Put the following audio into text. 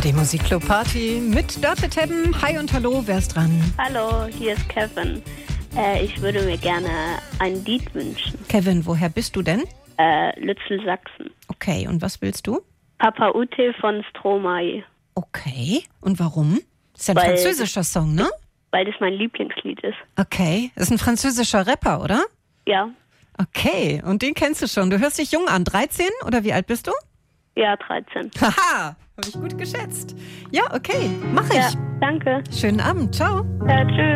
Die Musikclub-Party mit Dörte Tebben. Hi und hallo, wer ist dran? Hallo, hier ist Kevin. Ich würde mir gerne ein Lied wünschen. Kevin, woher bist du denn? Lützel, Sachsen. Okay, und was willst du? Papa Ute von Stromae. Okay, und warum? Das ist ja ein Weil- französischer Song, ne? Weil das mein Lieblingslied ist. Okay, ist ein französischer Rapper, oder? Ja, Okay, und den kennst du schon. Du hörst dich jung an. 13 oder wie alt bist du? ja, 13. Haha, habe ich gut geschätzt. Ja, okay, mach ich. Ja, danke. Schönen Abend, ciao. Ja, tschüss.